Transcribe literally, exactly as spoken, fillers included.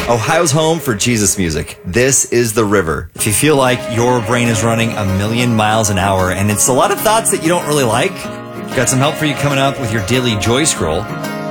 Ohio's home for Jesus music. This is The River. If you feel like your brain is running a million miles an hour and it's a lot of thoughts that you don't really like, got some help for you coming up with your daily joy scroll.